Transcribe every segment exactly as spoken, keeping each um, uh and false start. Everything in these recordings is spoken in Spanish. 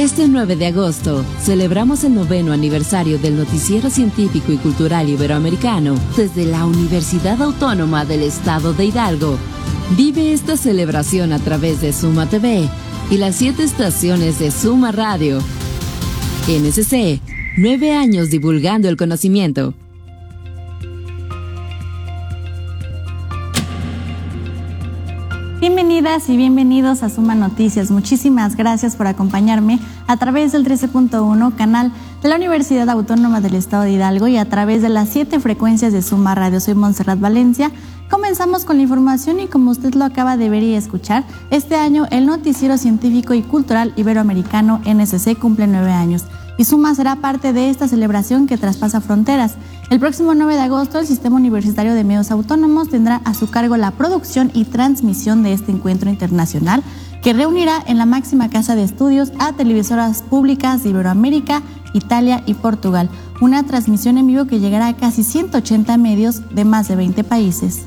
Este nueve de agosto celebramos el noveno aniversario del Noticiero Científico y Cultural Iberoamericano desde la Universidad Autónoma del Estado de Hidalgo. Vive esta celebración a través de Suma T V y las siete estaciones de Suma Radio. N S C, nueve años divulgando el conocimiento. Bienvenidas y bienvenidos a Suma Noticias. Muchísimas gracias por acompañarme a través del trece punto uno canal de la Universidad Autónoma del Estado de Hidalgo y a través de las siete frecuencias de Suma Radio. Soy Montserrat Valencia. Comenzamos con la información y como usted lo acaba de ver y escuchar, este año el Noticiero Científico y Cultural Iberoamericano N S C cumple nueve años. Y Suma será parte de esta celebración que traspasa fronteras. El próximo nueve de agosto, el Sistema Universitario de Medios Autónomos tendrá a su cargo la producción y transmisión de este encuentro internacional que reunirá en la máxima casa de estudios a televisoras públicas de Iberoamérica, Italia y Portugal. Una transmisión en vivo que llegará a casi ciento ochenta medios de más de veinte países.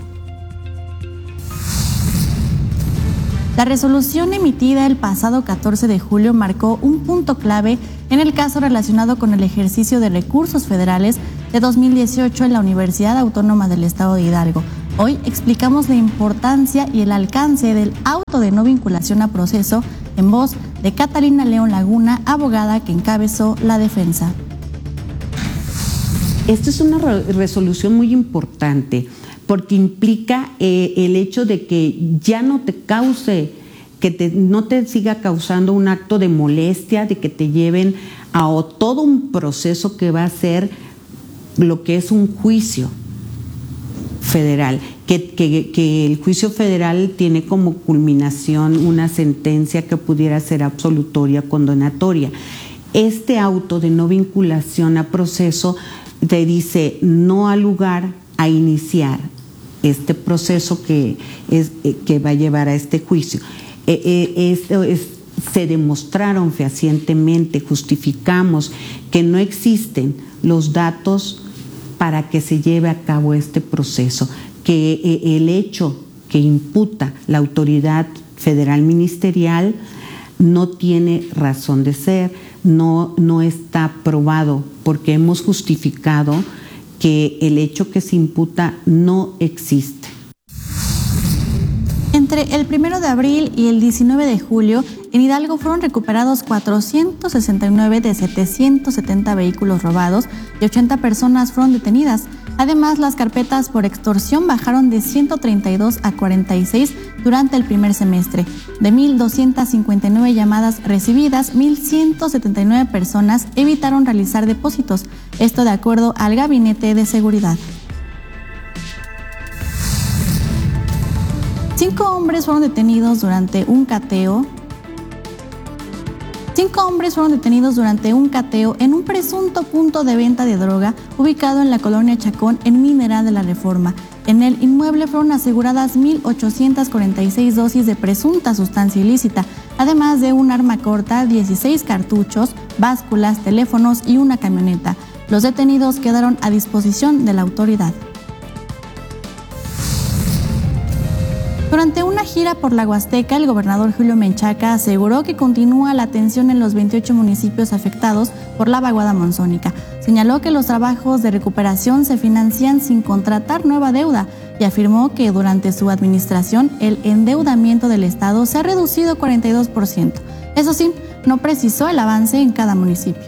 La resolución emitida el pasado catorce de julio marcó un punto clave en el caso relacionado con el ejercicio de recursos federales de dos mil dieciocho en la Universidad Autónoma del Estado de Hidalgo. Hoy explicamos la importancia y el alcance del auto de no vinculación a proceso en voz de Catalina León Laguna, abogada que encabezó la defensa. Esta es una re- resolución muy importante porque implica eh, el hecho de que ya no te cause, que te, no te siga causando un acto de molestia, de que te lleven a o todo un proceso que va a ser lo que es un juicio federal, que, que, que el juicio federal tiene como culminación una sentencia que pudiera ser absolutoria, condenatoria. Este auto de no vinculación a proceso te dice no al lugar a iniciar este proceso que, es, que va a llevar a este juicio. Eh, eh, esto es, se demostraron fehacientemente, justificamos que no existen los datos para que se lleve a cabo este proceso, que eh, el hecho que imputa la autoridad federal ministerial no tiene razón de ser, no, no está probado, porque hemos justificado que el hecho que se imputa no existe. Entre el primero de abril y el diecinueve de julio, en Hidalgo fueron recuperados cuatrocientos sesenta y nueve de setecientos setenta vehículos robados y ochenta personas fueron detenidas. Además, las carpetas por extorsión bajaron de ciento treinta y dos a cuarenta y seis durante el primer semestre. De mil doscientas cincuenta y nueve llamadas recibidas, mil ciento setenta y nueve personas evitaron realizar depósitos. Esto de acuerdo al Gabinete de Seguridad. Cinco hombres fueron detenidos durante un cateo. Cinco hombres fueron detenidos durante un cateo en un presunto punto de venta de droga ubicado en la colonia Chacón, en Mineral de la Reforma. En el inmueble fueron aseguradas mil ochocientas cuarenta y seis dosis de presunta sustancia ilícita, además de un arma corta, dieciséis cartuchos, básculas, teléfonos y una camioneta. Los detenidos quedaron a disposición de la autoridad. Durante una gira por la Huasteca, el gobernador Julio Menchaca aseguró que continúa la atención en los veintiocho municipios afectados por la vaguada monzónica. Señaló que los trabajos de recuperación se financian sin contratar nueva deuda y afirmó que durante su administración el endeudamiento del Estado se ha reducido cuarenta y dos por ciento. Eso sí, no precisó el avance en cada municipio.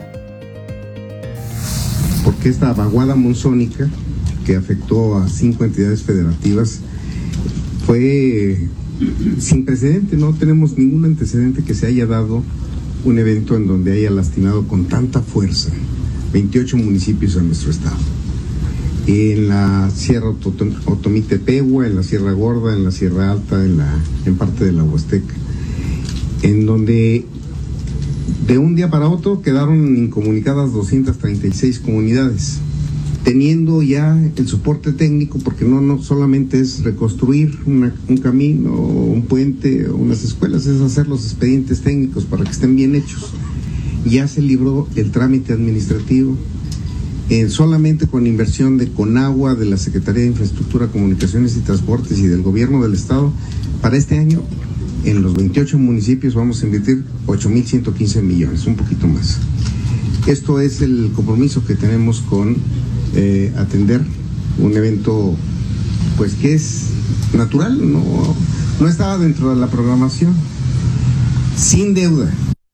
Porque esta vaguada monzónica que afectó a cinco entidades federativas fue sin precedente, no tenemos ningún antecedente que se haya dado un evento en donde haya lastimado con tanta fuerza veintiocho municipios en nuestro estado. En la Sierra Otomí-Tepehua, en la Sierra Gorda, en la Sierra Alta, en, la, en parte de la Huasteca, en donde de un día para otro quedaron incomunicadas doscientas treinta y seis comunidades. Teniendo ya el soporte técnico, porque no, no solamente es reconstruir una, un camino, un puente o unas escuelas, es hacer los expedientes técnicos para que estén bien hechos. Ya se libró el trámite administrativo, eh, solamente con inversión de Conagua, de la Secretaría de Infraestructura, Comunicaciones y Transportes y del Gobierno del Estado, para este año en los veintiocho municipios vamos a invertir ocho mil ciento quince millones, un poquito más. Esto es el compromiso que tenemos con eh, atender un evento pues que es natural, no, no estaba dentro de la programación, sin deuda.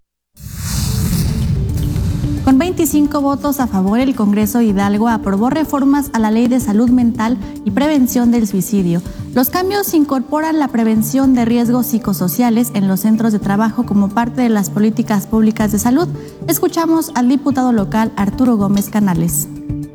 Con veinticinco votos a favor, el Congreso de Hidalgo aprobó reformas a la Ley de Salud Mental y Prevención del Suicidio. Los cambios incorporan la prevención de riesgos psicosociales en los centros de trabajo como parte de las políticas públicas de salud. Escuchamos al diputado local Arturo Gómez Canales.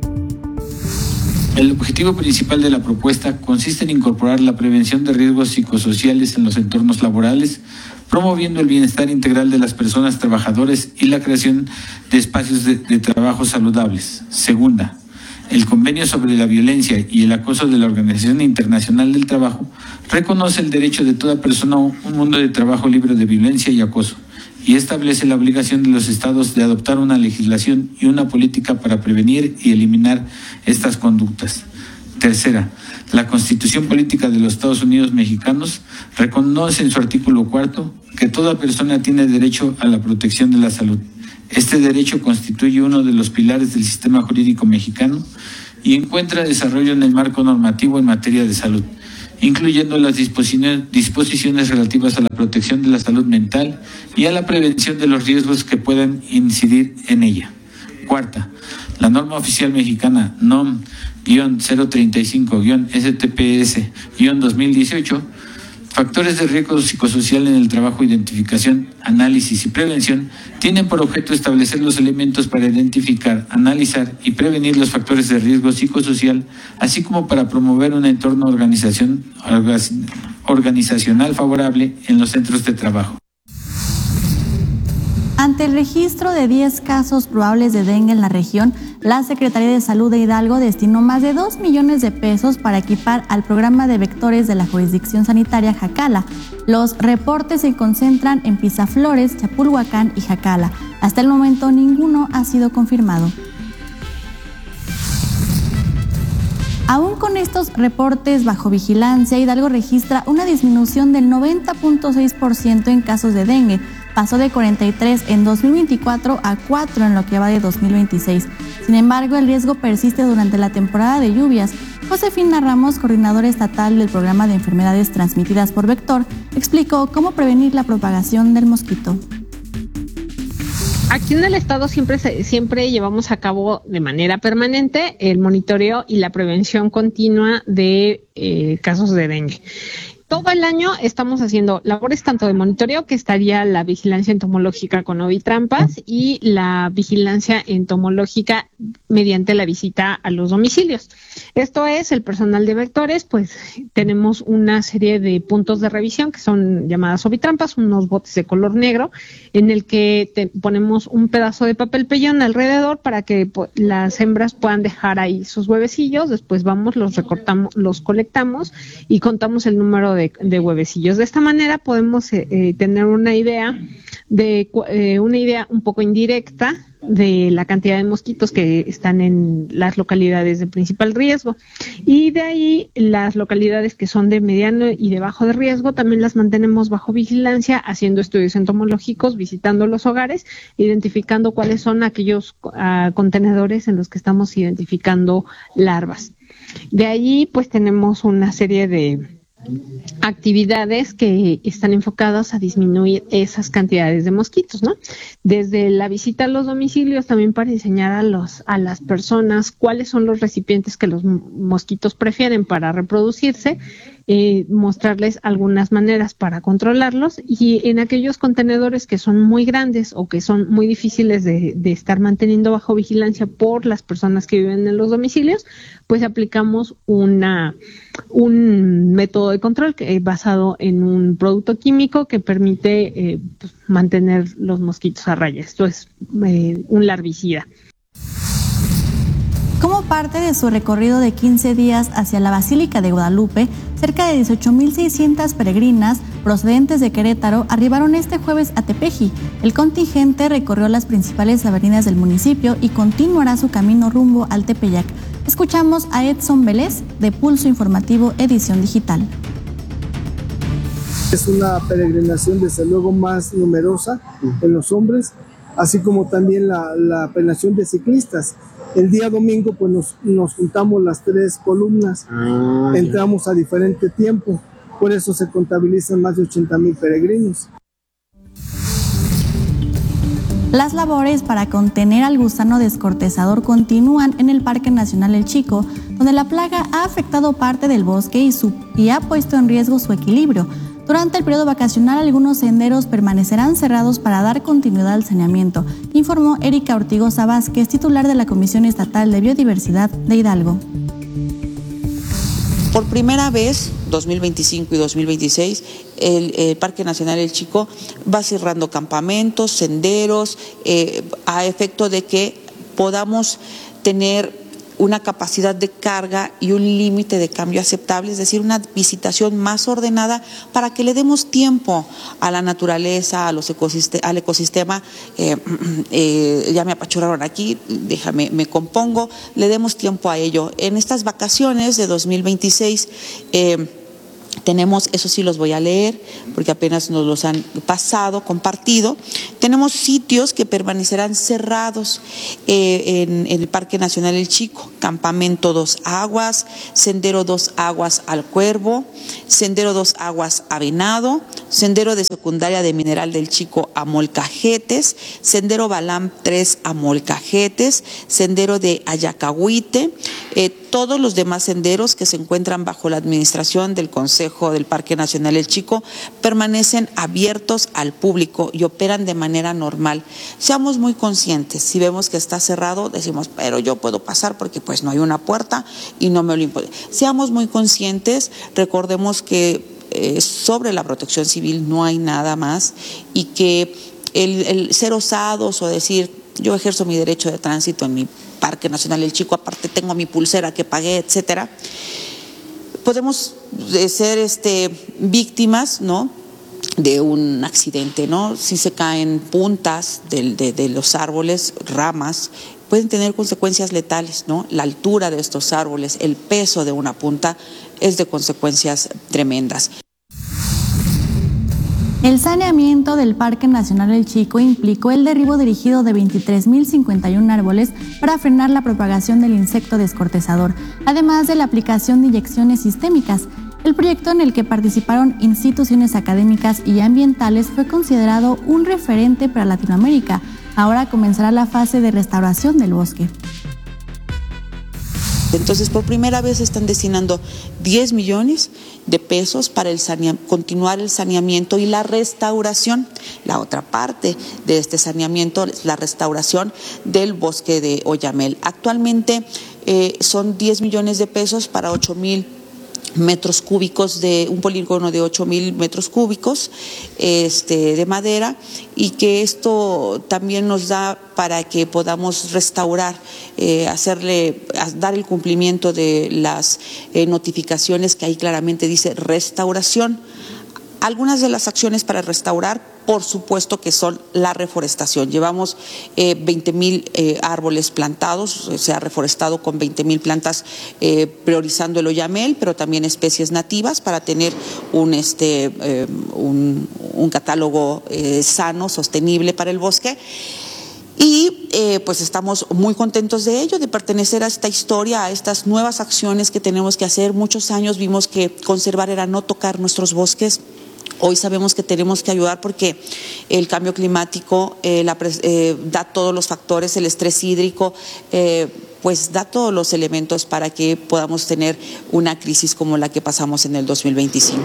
El objetivo principal de la propuesta consiste en incorporar la prevención de riesgos psicosociales en los entornos laborales, promoviendo el bienestar integral de las personas trabajadoras y la creación de espacios de, de trabajo saludables. Segunda, el Convenio sobre la Violencia y el Acoso de la Organización Internacional del Trabajo reconoce el derecho de toda persona a un mundo de trabajo libre de violencia y acoso, y establece la obligación de los estados de adoptar una legislación y una política para prevenir y eliminar estas conductas. Tercera, la Constitución Política de los Estados Unidos Mexicanos reconoce en su artículo cuarto que toda persona tiene derecho a la protección de la salud. Este derecho constituye uno de los pilares del sistema jurídico mexicano y encuentra desarrollo en el marco normativo en materia de salud, incluyendo las disposiciones, disposiciones relativas a la protección de la salud mental y a la prevención de los riesgos que puedan incidir en ella. Cuarta, la norma oficial mexicana N O M cero treinta y cinco S T P S dos mil dieciocho, factores de riesgo psicosocial en el trabajo, identificación, análisis y prevención, tienen por objeto establecer los elementos para identificar, analizar y prevenir los factores de riesgo psicosocial, así como para promover un entorno organización, organizacional favorable en los centros de trabajo. Ante el registro de diez casos probables de dengue en la región, la Secretaría de Salud de Hidalgo destinó más de dos millones de pesos para equipar al programa de vectores de la jurisdicción sanitaria Jacala. Los reportes se concentran en Pisaflores, Chapulhuacán y Jacala. Hasta el momento ninguno ha sido confirmado. Aún con estos reportes bajo vigilancia, Hidalgo registra una disminución del noventa punto seis por ciento en casos de dengue. Pasó de cuarenta y tres en dos mil veinticuatro a cuatro en lo que va de dos mil veintiséis. Sin embargo, el riesgo persiste durante la temporada de lluvias. Josefina Ramos, coordinadora estatal del programa de enfermedades transmitidas por vector, explicó cómo prevenir la propagación del mosquito. Aquí en el estado siempre, siempre llevamos a cabo de manera permanente el monitoreo y la prevención continua de eh, casos de dengue. Todo el año estamos haciendo labores tanto de monitoreo, que estaría la vigilancia entomológica con ovitrampas, y la vigilancia entomológica mediante la visita a los domicilios. Esto es, el personal de vectores, pues tenemos una serie de puntos de revisión que son llamadas ovitrampas, unos botes de color negro, en el que te ponemos un pedazo de papel pellón alrededor para que pues, las hembras puedan dejar ahí sus huevecillos. Después vamos, los recortamos, los colectamos y contamos el número de De, de huevecillos. De esta manera podemos eh, tener una idea de eh, una idea un poco indirecta de la cantidad de mosquitos que están en las localidades de principal riesgo, y de ahí las localidades que son de mediano y de bajo de riesgo también las mantenemos bajo vigilancia, haciendo estudios entomológicos, visitando los hogares, identificando cuáles son aquellos uh, contenedores en los que estamos identificando larvas. De ahí pues tenemos una serie de actividades que están enfocadas a disminuir esas cantidades de mosquitos, ¿no? Desde la visita a los domicilios, también para enseñar a los a las personas cuáles son los recipientes que los mosquitos prefieren para reproducirse, eh, mostrarles algunas maneras para controlarlos, y en aquellos contenedores que son muy grandes o que son muy difíciles de, de estar manteniendo bajo vigilancia por las personas que viven en los domicilios, pues aplicamos una un método de control que, basado en un producto químico que permite eh, pues, mantener los mosquitos a raya. Esto es eh, un larvicida. Como parte de su recorrido de quince días hacia la Basílica de Guadalupe, cerca de dieciocho mil seiscientas peregrinas procedentes de Querétaro arribaron este jueves a Tepeji. El contingente recorrió las principales avenidas del municipio y continuará su camino rumbo al Tepeyac. Escuchamos a Edson Vélez, de Pulso Informativo Edición Digital. Es una peregrinación desde luego más numerosa en los hombres, así como también la, la peregrinación de ciclistas. El día domingo pues nos, nos juntamos las tres columnas, ah, entramos ya a diferente tiempo, por eso se contabilizan más de ochenta mil peregrinos. Las labores para contener al gusano descortezador continúan en el Parque Nacional El Chico, donde la plaga ha afectado parte del bosque y, su, y ha puesto en riesgo su equilibrio. Durante el periodo vacacional, algunos senderos permanecerán cerrados para dar continuidad al saneamiento, informó Erika Ortigosa Vázquez, titular de la Comisión Estatal de Biodiversidad de Hidalgo. Por primera vez, dos mil veinticinco y dos mil veintiséis, el, el Parque Nacional El Chico va cerrando campamentos, senderos, eh, a efecto de que podamos tener una capacidad de carga y un límite de cambio aceptable, es decir, una visitación más ordenada para que le demos tiempo a la naturaleza, a los ecosist- al ecosistema. Eh, eh, ya me apachurraron aquí, déjame, me compongo, le demos tiempo a ello. En estas vacaciones de dos mil veintiséis, eh, tenemos, eso sí los voy a leer, porque apenas nos los han pasado, compartido. Tenemos sitios que permanecerán cerrados eh, en, en el Parque Nacional El Chico: Campamento Dos Aguas, Sendero Dos Aguas al Cuervo, Sendero Dos Aguas a Venado, Sendero de Secundaria de Mineral del Chico a Molcajetes, Sendero Balam tres a Molcajetes, Sendero de Ayacahuite, eh, todos los demás senderos que se encuentran bajo la administración del Consejo del Parque Nacional El Chico permanecen abiertos al público y operan de manera normal. Seamos muy conscientes, si vemos que está cerrado, decimos, pero yo puedo pasar porque pues no hay una puerta y no me lo impone. Seamos muy conscientes, recordemos que eh, sobre la protección civil no hay nada más y que el, el ser osados o decir, yo ejerzo mi derecho de tránsito en mi Parque Nacional El Chico, aparte tengo mi pulsera que pagué, etcétera, podemos ser este, víctimas, ¿no?, de un accidente, ¿no? Si se caen puntas de, de, de los árboles, ramas, pueden tener consecuencias letales, ¿no? La altura de estos árboles, el peso de una punta es de consecuencias tremendas. El saneamiento del Parque Nacional El Chico implicó el derribo dirigido de veintitrés mil cincuenta y uno árboles para frenar la propagación del insecto descortezador, además de la aplicación de inyecciones sistémicas. El proyecto, en el que participaron instituciones académicas y ambientales, fue considerado un referente para Latinoamérica. Ahora comenzará la fase de restauración del bosque. Entonces, por primera vez están destinando diez millones de pesos para el sanea, continuar el saneamiento y la restauración. La otra parte de este saneamiento es la restauración del bosque de Oyamel. Actualmente eh, son diez millones de pesos para ocho mil metros cúbicos de un polígono de ocho mil metros cúbicos este, de madera, y que esto también nos da para que podamos restaurar, eh, hacerle, dar el cumplimiento de las eh, notificaciones que ahí claramente dice restauración. Algunas de las acciones para restaurar, por supuesto que son la reforestación. Llevamos eh, veinte mil eh, árboles plantados, se ha reforestado con veinte mil plantas, eh, priorizando el oyamel, pero también especies nativas para tener un, este, eh, un, un catálogo eh, sano, sostenible para el bosque. Y eh, pues estamos muy contentos de ello, de pertenecer a esta historia, a estas nuevas acciones que tenemos que hacer. Muchos años vimos que conservar era no tocar nuestros bosques. Hoy sabemos que tenemos que ayudar porque el cambio climático eh, la, eh, da todos los factores, el estrés hídrico, eh, pues da todos los elementos para que podamos tener una crisis como la que pasamos en el dos mil veinticinco.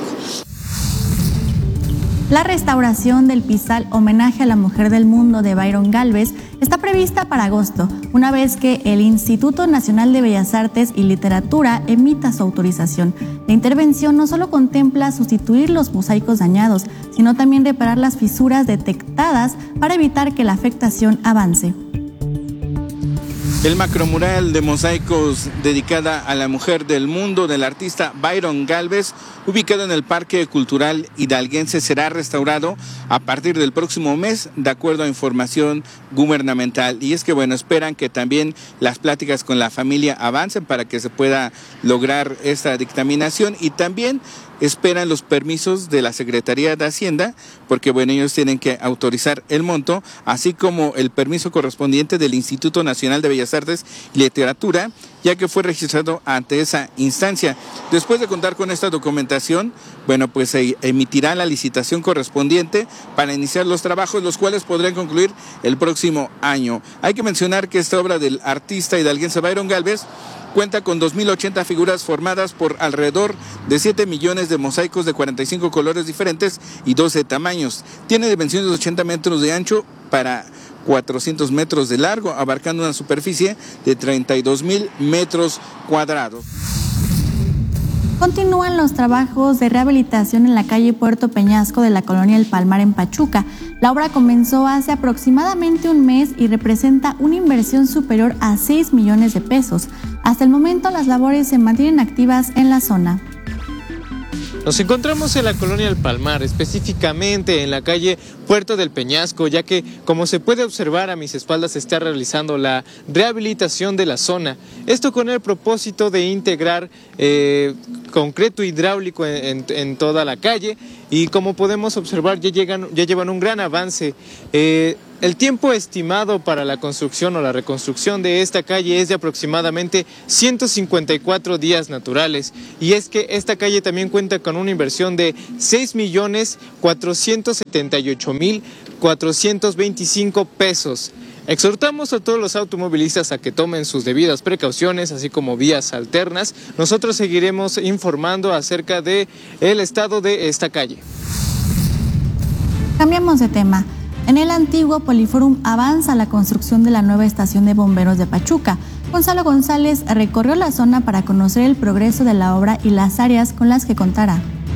La restauración del Pizal Homenaje a la Mujer del Mundo de Byron Gálvez está prevista para agosto, una vez que el Instituto Nacional de Bellas Artes y Literatura emita su autorización. La intervención no solo contempla sustituir los mosaicos dañados, sino también reparar las fisuras detectadas para evitar que la afectación avance. El macromural de mosaicos dedicada a la mujer del mundo del artista Byron Galvez, ubicado en el Parque Cultural Hidalguense, será restaurado a partir del próximo mes, de acuerdo a información gubernamental. Y es que, bueno, esperan que también las pláticas con la familia avancen para que se pueda lograr esta dictaminación, y también esperan los permisos de la Secretaría de Hacienda, porque bueno, ellos tienen que autorizar el monto, así como el permiso correspondiente del Instituto Nacional de Bellas Artes y Literatura, ya que fue registrado ante esa instancia. Después de contar con esta documentación, bueno, pues se emitirá la licitación correspondiente para iniciar los trabajos, los cuales podrán concluir el próximo año. Hay que mencionar que esta obra del artista hidalguense Byron Galvez cuenta con dos mil ochenta figuras formadas por alrededor de siete millones de mosaicos de cuarenta y cinco colores diferentes y doce tamaños. Tiene dimensiones de ochenta metros de ancho para cuatrocientos metros de largo, abarcando una superficie de treinta y dos mil metros cuadrados. Continúan los trabajos de rehabilitación en la calle Puerto Peñasco de la colonia El Palmar en Pachuca. La obra comenzó hace aproximadamente un mes y representa una inversión superior a seis millones de pesos. Hasta el momento las labores se mantienen activas en la zona. Nos encontramos en la colonia El Palmar, específicamente en la calle Puerto del Peñasco, ya que, como se puede observar a mis espaldas, se está realizando la rehabilitación de la zona. Esto con el propósito de integrar eh, concreto hidráulico en, en, en toda la calle, y como podemos observar ya, llegan, ya llevan un gran avance. Eh, El tiempo estimado para la construcción o la reconstrucción de esta calle es de aproximadamente ciento cincuenta y cuatro días naturales, y es que esta calle también cuenta con una inversión de seis millones cuatrocientos setenta y ocho mil cuatrocientos veinticinco pesos. Exhortamos a todos los automovilistas a que tomen sus debidas precauciones, así como vías alternas. Nosotros seguiremos informando acerca de el estado de esta calle. Cambiamos de tema. En el antiguo Poliforum avanza la construcción de la nueva estación de bomberos de Pachuca. Gonzalo González recorrió la zona para conocer el progreso de la obra y las áreas con las que contará.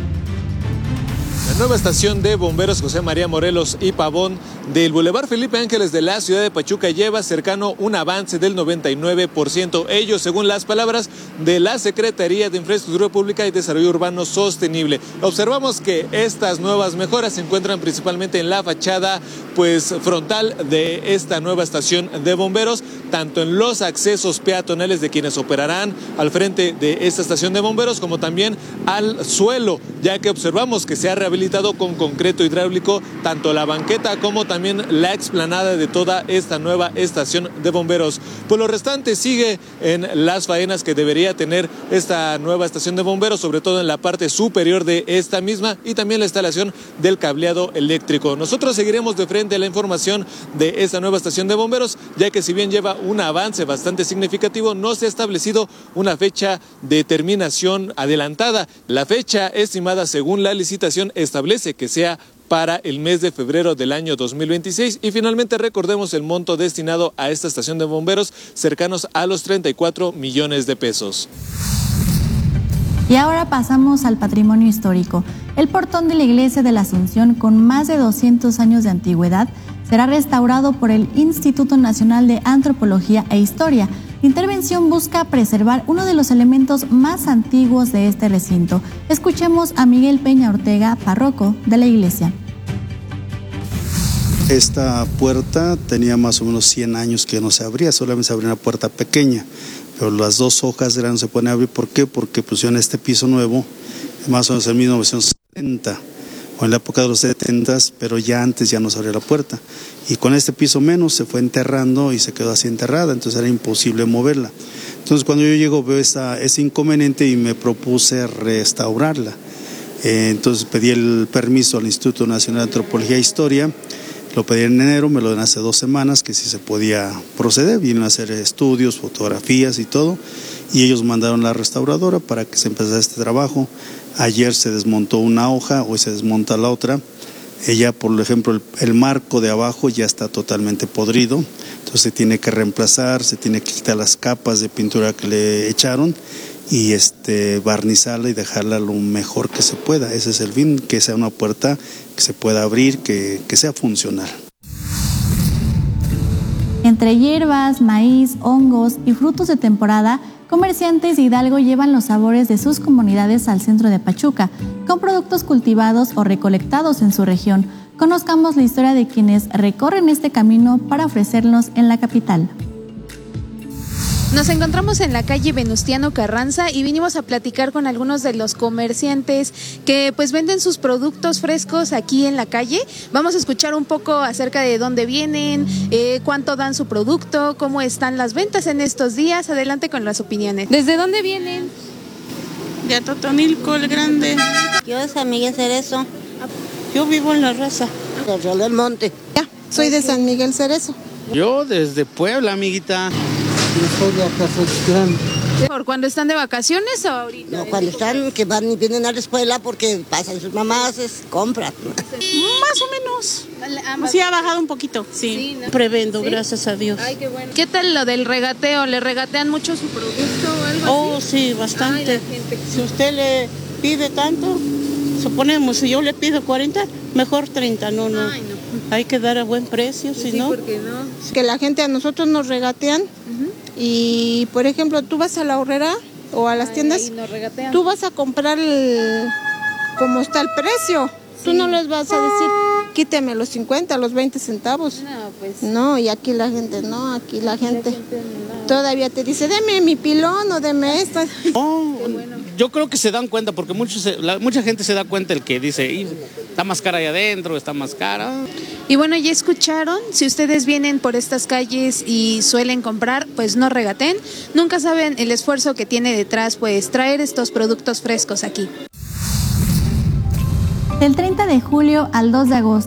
La nueva estación de bomberos José María Morelos y Pavón del Boulevard Felipe Ángeles de la ciudad de Pachuca lleva cercano un avance del noventa y nueve por ciento. Ello según las palabras de la Secretaría de Infraestructura Pública y Desarrollo Urbano Sostenible. Observamos que estas nuevas mejoras se encuentran principalmente en la fachada pues frontal de esta nueva estación de bomberos, tanto en los accesos peatonales de quienes operarán al frente de esta estación de bomberos, como también al suelo, ya que observamos que se ha rehabilitado con concreto hidráulico tanto la banqueta como también la explanada de toda esta nueva estación de bomberos. Pues lo restante sigue en las faenas que debería tener esta nueva estación de bomberos, sobre todo en la parte superior de esta misma, y también la instalación del cableado eléctrico. Nosotros seguiremos de frente la información de esta nueva estación de bomberos, ya que si bien lleva un avance bastante significativo, no se ha establecido una fecha de terminación adelantada. La fecha estimada según la licitación establece que sea para el mes de febrero del año dos mil veintiséis, y finalmente recordemos el monto destinado a esta estación de bomberos, cercanos a los treinta y cuatro millones de pesos. Y ahora pasamos al patrimonio histórico. El portón de la iglesia de la Asunción, con más de doscientos años de antigüedad, será restaurado por el Instituto Nacional de Antropología e Historia. La intervención busca preservar uno de los elementos más antiguos de este recinto. Escuchemos a Miguel Peña Ortega, párroco de la iglesia. Esta puerta tenía más o menos cien años que no se abría, solamente se abría una puerta pequeña, pero las dos hojas grandes se pueden abrir. ¿Por qué? Porque pusieron este piso nuevo, más o menos en mil novecientos setenta, o en la época de los setentas, pero ya antes ya no se abría la puerta. Y con este piso menos se fue enterrando y se quedó así enterrada, entonces era imposible moverla. Entonces cuando yo llego veo esa, ese inconveniente y me propuse restaurarla. Eh, entonces pedí el permiso al Instituto Nacional de Antropología e Historia, lo pedí en enero, me lo dan hace dos semanas que si se podía proceder, vienen a hacer estudios, fotografías y todo, y ellos mandaron la restauradora para que se empezara este trabajo. Ayer se desmontó una hoja, hoy se desmonta la otra. Ella, por ejemplo, el, el marco de abajo ya está totalmente podrido, entonces se tiene que reemplazar, se tiene que quitar las capas de pintura que le echaron y este barnizarla y dejarla lo mejor que se pueda. Ese es el fin, que sea una puerta que se pueda abrir, que, que sea funcional. Entre hierbas, maíz, hongos y frutos de temporada, comerciantes de Hidalgo llevan los sabores de sus comunidades al centro de Pachuca, con productos cultivados o recolectados en su región. Conozcamos la historia de quienes recorren este camino para ofrecerlos en la capital. Nos encontramos en la calle Venustiano Carranza y vinimos a platicar con algunos de los comerciantes que pues venden sus productos frescos aquí en la calle. Vamos a escuchar un poco acerca de dónde vienen, eh, cuánto dan su producto, cómo están las ventas en estos días. Adelante con las opiniones. ¿Desde dónde vienen? De Atotonilco, el Grande. Yo de San Miguel Cerezo. Yo vivo en La Raza. De Real del Monte. Ya, soy de San Miguel Cerezo. Yo desde Puebla, amiguita. Yo soy de Acasotzclán. ¿Por cuando están de vacaciones o ahorita? No, cuando están, que van y vienen a la escuela porque pasan sus mamás, es, compran. Más o menos. Sí, ha bajado un poquito, sí. sí ¿no? Prevendo, ¿sí? Gracias a Dios. Ay, qué bueno. ¿Qué tal lo del regateo? ¿Le regatean mucho su producto o algo oh, así? Oh, sí, bastante. Ay, gente... Si usted le pide tanto, suponemos, si yo le pido cuarenta, mejor treinta, no, no. Ay, no. Hay que dar a buen precio, si sí, no. ¿Por qué no? Que la gente a nosotros nos regatean. Uh-huh. Y, por ejemplo, tú vas a la horrera o a las Ay, tiendas, tú vas a comprar el, como está el precio. Sí. Tú no les vas a decir, quíteme los cincuenta, los veinte centavos. No, pues. No, y aquí la gente no, aquí la gente, la gente no. Todavía te dice, deme mi pilón o deme esto. Oh, bueno. Yo creo que se dan cuenta, porque muchos, la, mucha gente se da cuenta el que dice, está más cara ahí adentro, está más cara. Y bueno, ya escucharon, si ustedes vienen por estas calles y suelen comprar, pues no regaten. Nunca saben el esfuerzo que tiene detrás, pues traer estos productos frescos aquí. Del treinta de julio al dos de agosto